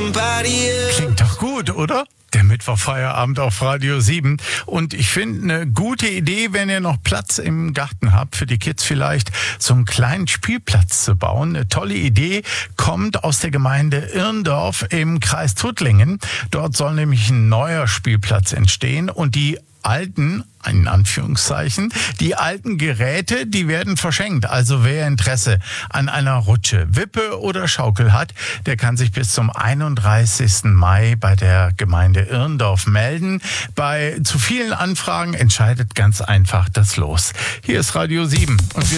Klingt doch gut, oder? Der Mittwochfeierabend auf Radio 7. Und ich finde eine gute Idee, wenn ihr noch Platz im Garten habt, für die Kids vielleicht so einen kleinen Spielplatz zu bauen. Eine tolle Idee kommt aus der Gemeinde Irndorf im Kreis Tuttlingen. Dort soll nämlich ein neuer Spielplatz entstehen und die alten, in Anführungszeichen, die alten Geräte, die werden verschenkt. Also wer Interesse an einer Rutsche, Wippe oder Schaukel hat, der kann sich bis zum 31. Mai bei der Gemeinde Irndorf melden. Bei zu vielen Anfragen entscheidet ganz einfach das Los. Hier ist Radio 7 und wir